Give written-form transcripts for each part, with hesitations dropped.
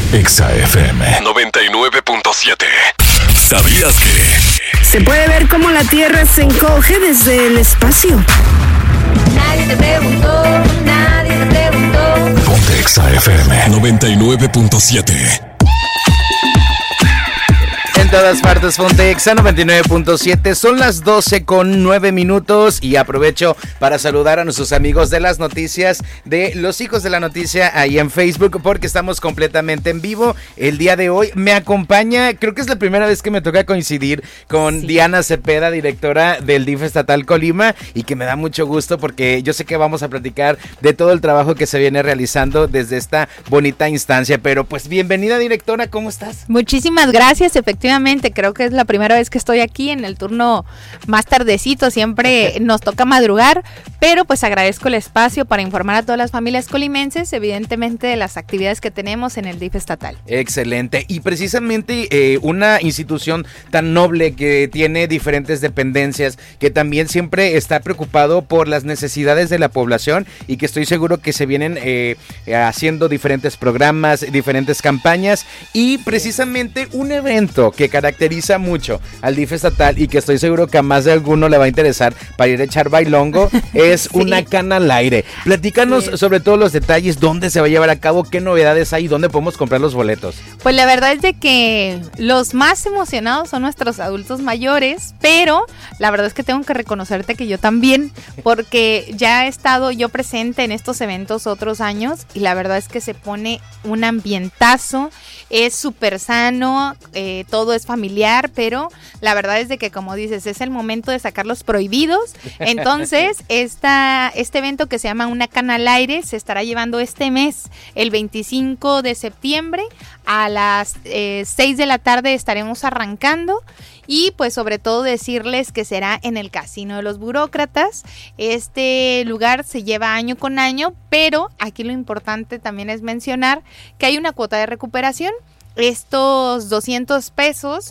Exa FM 99.7. ¿Sabías que? Se puede ver cómo la Tierra se encoge desde el espacio. Nadie te preguntó, nadie te preguntó. Ponte Exa FM 99.7. En todas partes, ponte Exa 99.7. Son las 12:09 y aprovecho para saludar a nuestros amigos de las noticias de Los Hijos de la Noticia ahí en Facebook, porque estamos completamente en vivo el día de hoy. Me acompaña, creo que es la primera vez que me toca coincidir con Diana Cepeda, directora del DIF Estatal Colima, y que me da mucho gusto porque yo sé que vamos a platicar de todo el trabajo que se viene realizando desde esta bonita instancia. Pero pues bienvenida, directora, ¿cómo estás? Muchísimas gracias, efectivamente, creo que es la primera vez que estoy aquí en el turno más tardecito, siempre nos toca madrugar, pero pues agradezco el espacio para informar a todas las familias colimenses, evidentemente, de las actividades que tenemos en el DIF estatal. Excelente, y precisamente una institución tan noble que tiene diferentes dependencias, que también siempre está preocupado por las necesidades de la población y que estoy seguro que se vienen haciendo diferentes programas, diferentes campañas, y precisamente un evento que caracteriza mucho al DIF estatal y que estoy seguro que a más de alguno le va a interesar para ir a echar bailongo es una cana al aire. Platícanos sobre todos los detalles, dónde se va a llevar a cabo, qué novedades hay y dónde podemos comprar los boletos. Pues la verdad es de que los más emocionados son nuestros adultos mayores, pero la verdad es que tengo que reconocerte que yo también, porque ya he estado yo presente en estos eventos otros años y la verdad es que se pone un ambientazo, es súper sano, todo es familiar, pero la verdad es de que, como dices, es el momento de sacar los prohibidos. Entonces, este evento que se llama Una Cana al Aire se estará llevando este mes, el 25 de septiembre, a las 6 de la tarde estaremos arrancando. Y pues sobre todo decirles que será en el Casino de los Burócratas. Este lugar se lleva año con año, pero aquí lo importante también es mencionar que hay una cuota de recuperación. Estos 200 pesos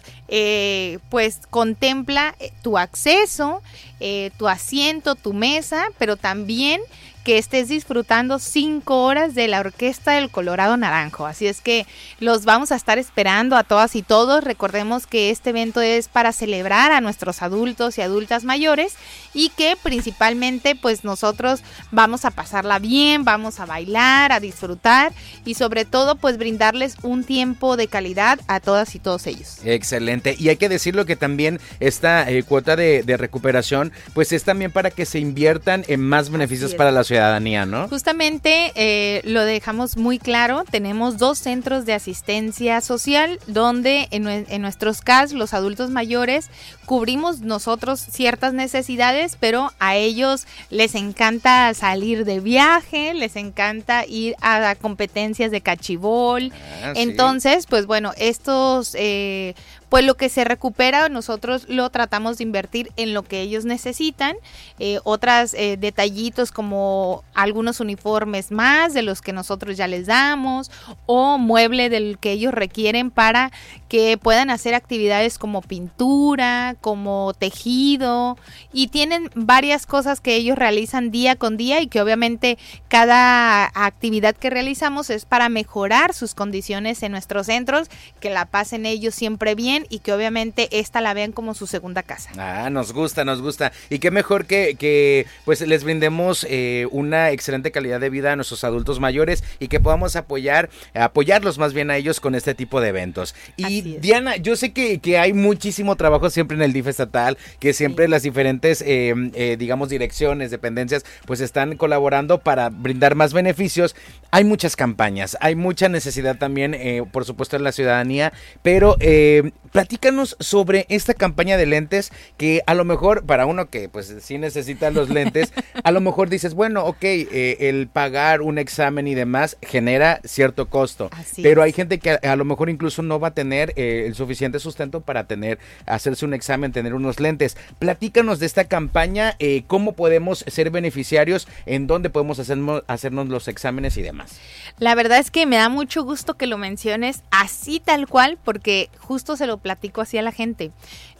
pues contempla tu acceso, tu asiento, tu mesa, pero también que estés disfrutando 5 horas de la Orquesta del Colorado Naranjo. Así es que los vamos a estar esperando a todas y todos. Recordemos que este evento es para celebrar a nuestros adultos y adultas mayores y que principalmente pues nosotros vamos a pasarla bien, vamos a bailar, a disfrutar y sobre todo pues brindarles un tiempo de calidad a todas y todos ellos. Excelente, y hay que decirlo que también esta cuota de recuperación pues es también para que se inviertan en más beneficios para la ciudadanía, ¿no? Justamente lo dejamos muy claro, tenemos 2 centros de asistencia social donde en nuestros CAS, los adultos mayores, cubrimos nosotros ciertas necesidades, pero a ellos les encanta salir de viaje, les encanta ir a competencias de cachibol, entonces pues bueno, estos pues lo que se recupera nosotros lo tratamos de invertir en lo que ellos necesitan, otras detallitos como algunos uniformes más de los que nosotros ya les damos o mueble del que ellos requieren para que puedan hacer actividades como pintura, como tejido, y tienen varias cosas que ellos realizan día con día y que obviamente cada actividad que realizamos es para mejorar sus condiciones en nuestros centros, que la pasen ellos siempre bien y que obviamente esta la vean como su segunda casa. Nos gusta, y qué mejor que pues les brindemos una excelente calidad de vida a nuestros adultos mayores y que podamos apoyarlos más bien a ellos con este tipo de eventos. Y Diana, yo sé que hay muchísimo trabajo siempre en el DIF estatal, que siempre las diferentes digamos direcciones, dependencias pues están colaborando para brindar más beneficios. Hay muchas campañas, hay mucha necesidad también por supuesto en la ciudadanía, pero platícanos sobre esta campaña de lentes que a lo mejor para uno que pues sí necesita los lentes, a lo mejor dices, bueno, ok, el pagar un examen y demás genera cierto costo, pero hay gente que a lo mejor incluso no va a tener el suficiente sustento para hacerse un examen, tener unos lentes. Platícanos de esta campaña, cómo podemos ser beneficiarios, en dónde podemos hacernos los exámenes y demás. La verdad es que me da mucho gusto que lo menciones así tal cual, porque justo se lo platico así a la gente.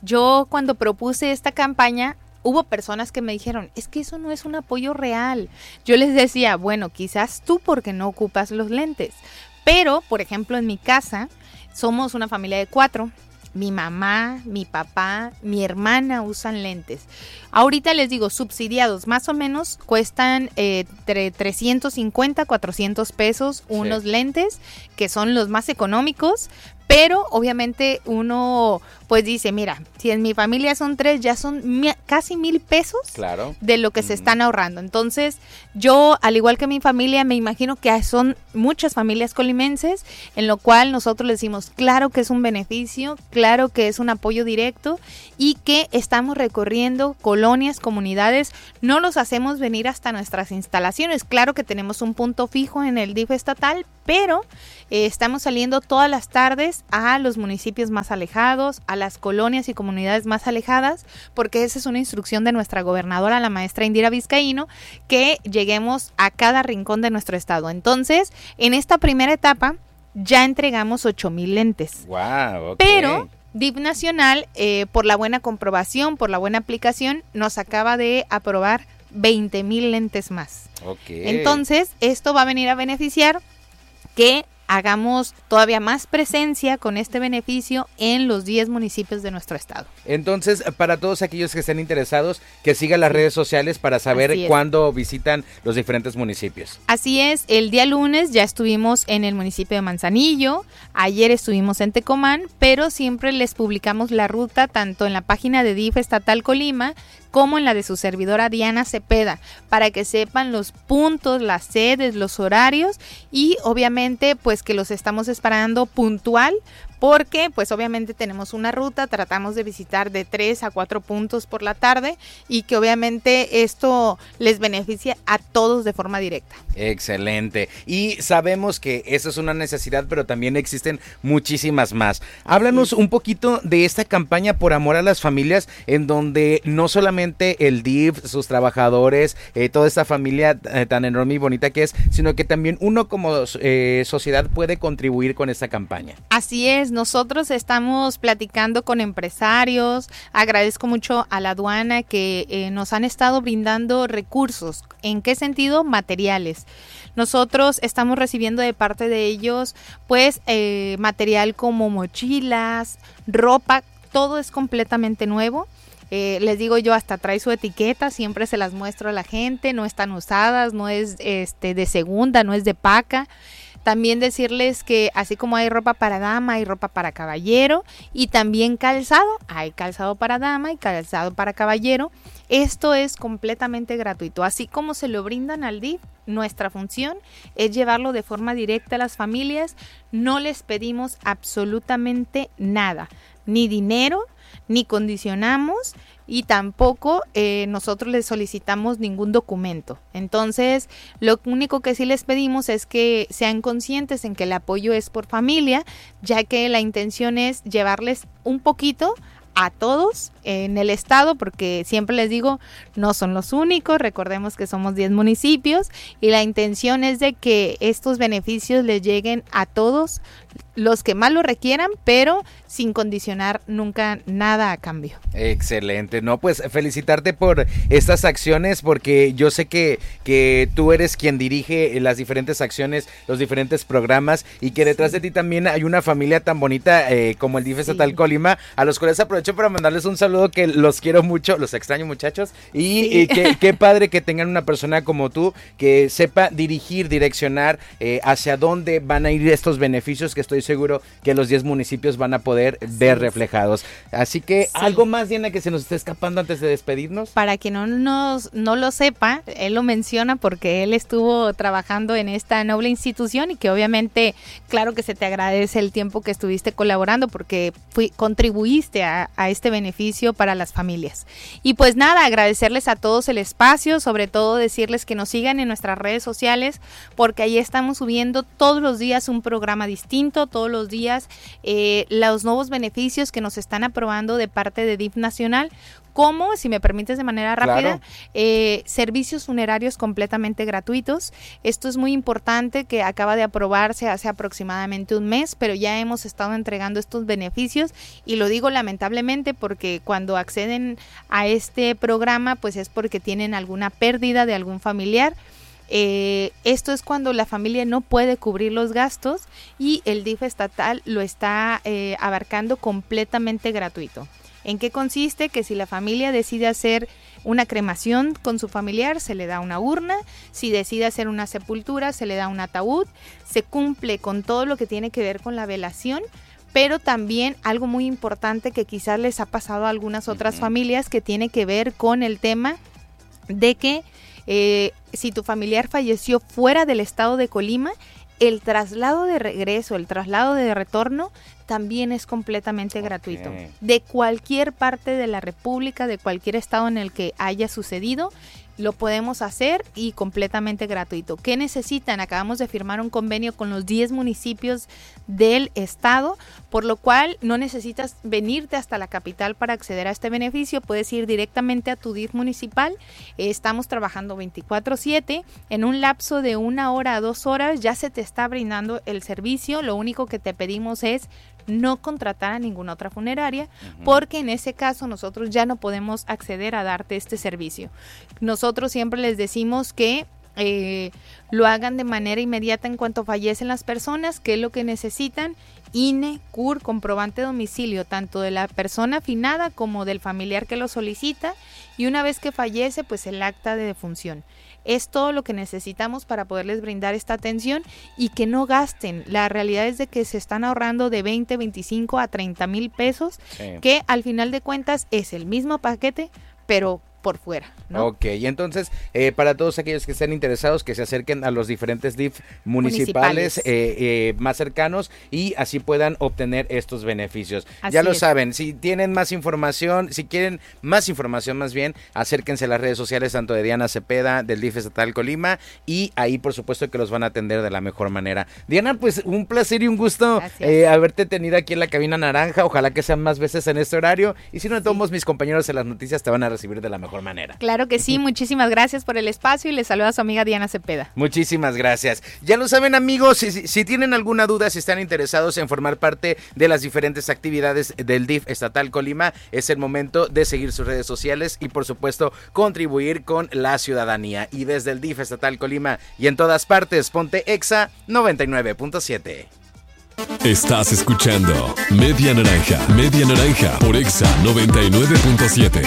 Yo cuando propuse esta campaña, hubo personas que me dijeron, es que eso no es un apoyo real. Yo les decía, bueno, quizás tú porque no ocupas los lentes, Pero, por ejemplo, en mi casa somos una familia de 4. Mi mamá, mi papá, mi hermana usan lentes. Ahorita les digo, subsidiados, más o menos cuestan entre 350 a 400 pesos unos lentes, que son los más económicos. Pero obviamente uno pues dice, mira, si en mi familia son 3, ya son casi 1,000 pesos de lo que se están ahorrando. Entonces yo, al igual que mi familia, me imagino que son muchas familias colimenses, en lo cual nosotros les decimos, claro que es un beneficio, claro que es un apoyo directo y que estamos recorriendo colonias, comunidades, no los hacemos venir hasta nuestras instalaciones. Claro que tenemos un punto fijo en el DIF estatal, pero estamos saliendo todas las tardes a los municipios más alejados, a las colonias y comunidades más alejadas, porque esa es una instrucción de nuestra gobernadora, la maestra Indira Vizcaíno, que lleguemos a cada rincón de nuestro estado. Entonces, en esta primera etapa ya entregamos 8,000 lentes. Wow, okay. Pero DIF Nacional, por la buena comprobación, por la buena aplicación, nos acaba de aprobar 20,000 lentes más. Okay. Entonces, esto va a venir a beneficiar que hagamos todavía más presencia con este beneficio en los 10 municipios de nuestro estado. Entonces, para todos aquellos que estén interesados, que sigan las redes sociales para saber cuándo visitan los diferentes municipios. Así es, el día lunes ya estuvimos en el municipio de Manzanillo, ayer estuvimos en Tecomán, pero siempre les publicamos la ruta tanto en la página de DIF Estatal Colima como en la de su servidora Diana Cepeda, para que sepan los puntos, las sedes, los horarios y obviamente pues que los estamos esperando puntual, porque pues obviamente tenemos una ruta, tratamos de visitar de 3 a 4 puntos por la tarde y que obviamente esto les beneficia a todos de forma directa. Excelente. Y sabemos que eso es una necesidad, pero también existen muchísimas más. Háblanos un poquito de esta campaña por amor a las familias, en donde no solamente el DIF, sus trabajadores, toda esta familia tan enorme y bonita que es, sino que también uno como sociedad puede contribuir con esta campaña. Así es. Nosotros estamos platicando con empresarios, agradezco mucho a la aduana que nos han estado brindando recursos. ¿En qué sentido? Materiales. Nosotros estamos recibiendo de parte de ellos pues material como mochilas, ropa, todo es completamente nuevo. Les digo yo, hasta trae su etiqueta, siempre se las muestro a la gente, no están usadas, no es de segunda, no es de paca. También decirles que así como hay ropa para dama, hay ropa para caballero y también calzado. Hay calzado para dama y calzado para caballero. Esto es completamente gratuito. Así como se lo brindan al DIF, nuestra función es llevarlo de forma directa a las familias. No les pedimos absolutamente nada, ni dinero, ni condicionamos y tampoco nosotros les solicitamos ningún documento. Entonces, lo único que sí les pedimos es que sean conscientes en que el apoyo es por familia, ya que la intención es llevarles un poquito a todos en el estado, porque siempre les digo, no son los únicos, recordemos que somos 10 municipios y la intención es de que estos beneficios les lleguen a todos los que más lo requieran, pero sin condicionar nunca nada a cambio. Excelente, no, pues felicitarte por estas acciones, porque yo sé que tú eres quien dirige las diferentes acciones, los diferentes programas, y que detrás de ti también hay una familia tan bonita como el DIF Estatal Colima, a los cuales aprovecho para mandarles un saludo, que los quiero mucho, los extraño, muchachos, y qué padre que tengan una persona como tú que sepa dirigir, direccionar hacia dónde van a ir estos beneficios, que estoy seguro que los 10 municipios van a poder ver reflejados. Así que, ¿algo más, Diana, que se nos esté escapando antes de despedirnos? Para quien no lo sepa, él lo menciona porque él estuvo trabajando en esta noble institución y que obviamente, claro que se te agradece el tiempo que estuviste colaborando porque contribuiste a este beneficio para las familias. Y pues nada, agradecerles a todos el espacio, sobre todo decirles que nos sigan en nuestras redes sociales, porque ahí estamos subiendo todos los días un programa distinto, todos los días los nuevos beneficios que nos están aprobando de parte de DIF Nacional, como, si me permites de manera rápida, servicios funerarios completamente gratuitos. Esto es muy importante, que acaba de aprobarse hace aproximadamente un mes, pero ya hemos estado entregando estos beneficios, y lo digo lamentablemente porque cuando acceden a este programa pues es porque tienen alguna pérdida de algún familiar. Esto es cuando la familia no puede cubrir los gastos y el DIF estatal lo está abarcando completamente gratuito. ¿En qué consiste? Que si la familia decide hacer una cremación con su familiar, se le da una urna. Si decide hacer una sepultura, se le da un ataúd. Se cumple con todo lo que tiene que ver con la velación. Pero también algo muy importante que quizás les ha pasado a algunas otras familias, que tiene que ver con el tema de que si tu familiar falleció fuera del estado de Colima, el traslado de regreso, el traslado de retorno también es completamente gratuito. De cualquier parte de la República, de cualquier estado en el que haya sucedido, lo podemos hacer y completamente gratuito. ¿Qué necesitan? Acabamos de firmar un convenio con los 10 municipios del estado, por lo cual no necesitas venirte hasta la capital para acceder a este beneficio. Puedes ir directamente a tu DIF municipal. Estamos trabajando 24/7. En un lapso de 1 hora a 2 horas ya se te está brindando el servicio. Lo único que te pedimos es no contratar a ninguna otra funeraria, porque en ese caso nosotros ya no podemos acceder a darte este servicio. Nosotros siempre les decimos que lo hagan de manera inmediata en cuanto fallecen las personas. ¿Qué es lo que necesitan? INE, CUR, comprobante de domicilio, tanto de la persona finada como del familiar que lo solicita, y una vez que fallece, pues el acta de defunción. Es todo lo que necesitamos para poderles brindar esta atención y que no gasten. La realidad es de que se están ahorrando de 20, 25 a 30 mil pesos, que al final de cuentas es el mismo paquete, pero por fuera, ¿no? Ok, y entonces, para todos aquellos que estén interesados, que se acerquen a los diferentes DIF municipales más cercanos y así puedan obtener estos beneficios. Así ya lo saben, si tienen más información, si quieren más información más bien, acérquense a las redes sociales tanto de Diana Cepeda, del DIF estatal Colima, y ahí por supuesto que los van a atender de la mejor manera. Diana, pues un placer y un gusto haberte tenido aquí en la cabina naranja. Ojalá que sean más veces en este horario, y si no, todos mis compañeros en las noticias te van a recibir de la mejor manera. Claro que sí, muchísimas gracias por el espacio y les saluda a su amiga Diana Cepeda. Muchísimas gracias. Ya lo saben, amigos, si tienen alguna duda, si están interesados en formar parte de las diferentes actividades del DIF estatal Colima, es el momento de seguir sus redes sociales y por supuesto contribuir con la ciudadanía. Y desde el DIF estatal Colima y en todas partes, ponte Exa 99.7. Estás escuchando Media Naranja por Exa 99.7.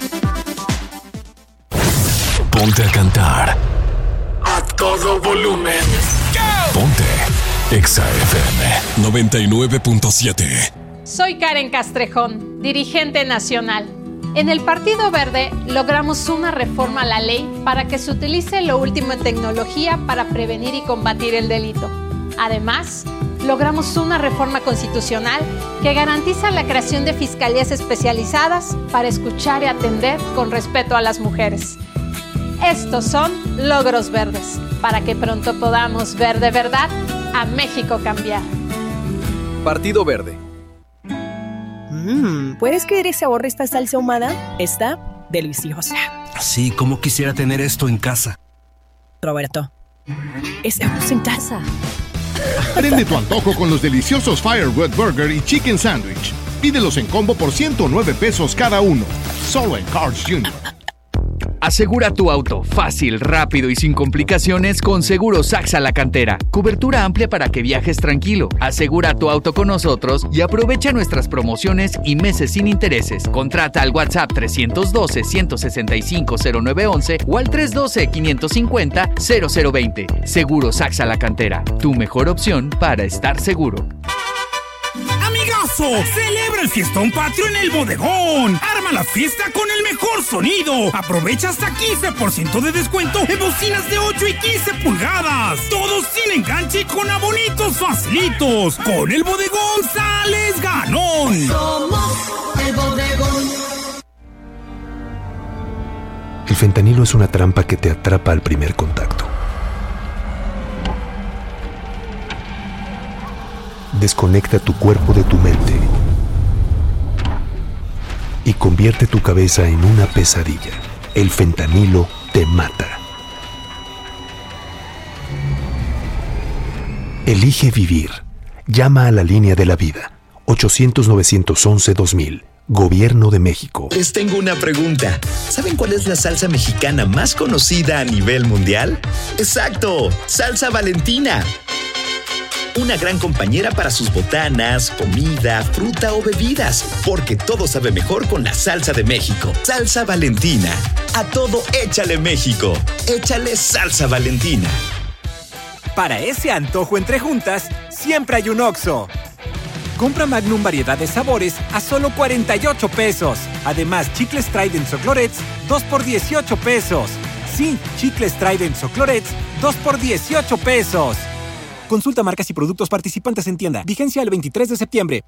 Ponte a cantar a todo volumen. Ponte Exa FM 99.7. Soy Karen Castrejón, dirigente nacional. En el Partido Verde logramos una reforma a la ley para que se utilice lo último en tecnología para prevenir y combatir el delito. Además, logramos una reforma constitucional que garantiza la creación de fiscalías especializadas para escuchar y atender con respeto a las mujeres. Estos son logros verdes, para que pronto podamos ver de verdad a México cambiar. Partido Verde. ¿Puedes creer ese sabor de esta salsa ahumada? Está deliciosa. Sí, como quisiera tener esto en casa. Roberto, estamos en casa. Prende tu antojo con los deliciosos Firewood Burger y Chicken Sandwich. Pídelos en combo por 109 pesos cada uno. Solo en Carl's Jr. Asegura tu auto fácil, rápido y sin complicaciones con Seguros AXA La Cantera. Cobertura amplia para que viajes tranquilo. Asegura tu auto con nosotros y aprovecha nuestras promociones y meses sin intereses. Contrata al WhatsApp 312-165-0911 o al 312-550-0020. Seguros AXA La Cantera. Tu mejor opción para estar seguro. ¡Amigazo! ¡Celebra el fiestón patrio en el bodegón! ¡Arma la fiesta con el mejor sonido! ¡Aprovecha hasta 15% de descuento en bocinas de 8 y 15 pulgadas! ¡Todos sin enganche y con abonitos facilitos! ¡Con el bodegón sales ganón! Somos el bodegón. El fentanilo es una trampa que te atrapa al primer contacto. Desconecta tu cuerpo de tu mente y convierte tu cabeza en una pesadilla. El fentanilo te mata. Elige vivir. Llama a la línea de la vida. 800-911-2000. Gobierno de México. Les tengo una pregunta. ¿Saben cuál es la salsa mexicana más conocida a nivel mundial? ¡Exacto! ¡Salsa Valentina! Una gran compañera para sus botanas, comida, fruta o bebidas, porque todo sabe mejor con la salsa de México. Salsa Valentina. A todo échale México. Échale salsa Valentina. Para ese antojo entre juntas, siempre hay un Oxxo. Compra Magnum variedad de sabores a solo 48 pesos. Además, chicles Trident o Clorets, 2 por 18 pesos. Sí, chicles Trident o Clorets, 2 por 18 pesos. Consulta marcas y productos participantes en tienda. Vigencia el 23 de septiembre.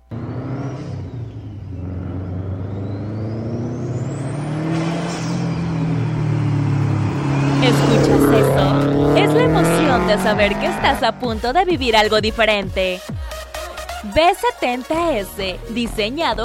¿Escuchas eso? Es la emoción de saber que estás a punto de vivir algo diferente. B70S, diseñado